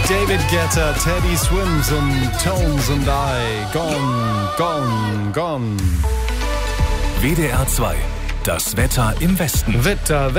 David Guetta, Teddy Swims und Tones and I. Gone, gone, gone. WDR 2. Das Wetter im Westen. Wetter.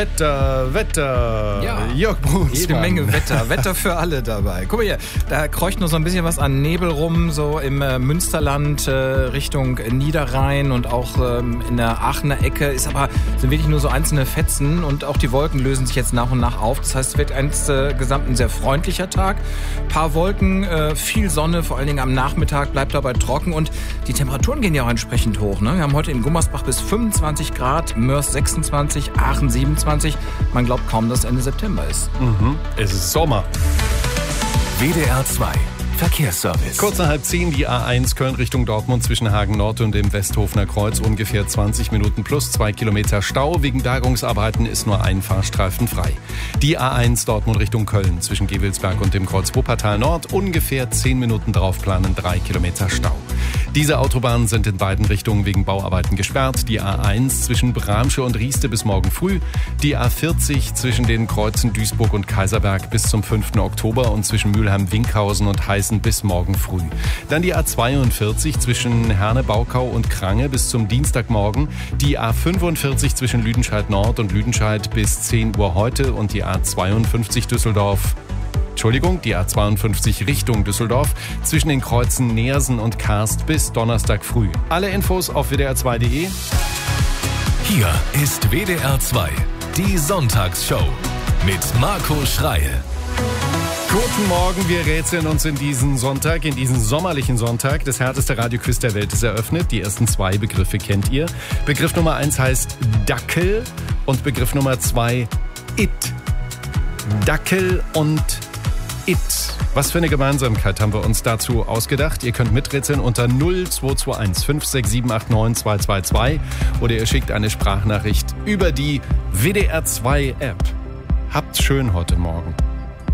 Ja, Jörg Brunsmann. jede Menge Wetter. Wetter für alle dabei. Guck mal hier, da kreucht nur so ein bisschen was an Nebel rum, so im Münsterland Richtung Niederrhein und auch in der Aachener Ecke. Sind wirklich nur so einzelne Fetzen und auch die Wolken lösen sich jetzt nach und nach auf. Das heißt, es wird insgesamt ein sehr freundlicher Tag. Paar Wolken, viel Sonne, vor allen Dingen am Nachmittag, bleibt dabei trocken und die Temperaturen gehen ja auch entsprechend hoch. Ne? Wir haben heute in Gummersbach bis 25 Grad, Mörs 26, Aachen 27. Man glaubt kaum, dass es Ende September ist. Es ist Sommer. WDR 2. Verkehrsservice. Kurz nach 9:30 die A1 Köln Richtung Dortmund zwischen Hagen Nord und dem Westhofener Kreuz. Ungefähr 20 Minuten plus 2 Kilometer Stau. Wegen Bergungsarbeiten ist nur ein Fahrstreifen frei. Die A1 Dortmund Richtung Köln zwischen Gewelsberg und dem Kreuz Wuppertal Nord. Ungefähr 10 Minuten drauf planen 3 Kilometer Stau. Diese Autobahnen sind in beiden Richtungen wegen Bauarbeiten gesperrt. Die A1 zwischen Bramsche und Rieste bis morgen früh. Die A40 zwischen den Kreuzen Duisburg und Kaiserberg bis zum 5. Oktober und zwischen Mülheim-Winkhausen und Heißen bis morgen früh. Dann die A42 zwischen Herne-Baukau und Krange bis zum Dienstagmorgen. Die A45 zwischen Lüdenscheid Nord und Lüdenscheid bis 10 Uhr heute und die A52 die A52 Richtung Düsseldorf zwischen den Kreuzen Neersen und Karst bis Donnerstag früh. Alle Infos auf wdr2.de. Hier ist WDR 2. Die Sonntagsshow mit Marco Schreil. Guten Morgen, wir rätseln uns in diesen sommerlichen Sonntag. Das härteste Radioquiz der Welt ist eröffnet. Die ersten 2 Begriffe kennt ihr. Begriff Nummer 1 heißt Dackel und Begriff Nummer 2 It. Dackel und It. Was für eine Gemeinsamkeit haben wir uns dazu ausgedacht? Ihr könnt miträtseln unter 0221 56789 222 oder ihr schickt eine Sprachnachricht über die WDR 2 App. Habt's schön heute Morgen.